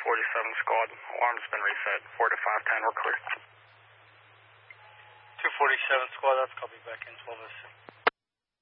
247 squad. Alarm's been reset. 4 to 510, we're clear. 247 squad, that's copy back in 1206.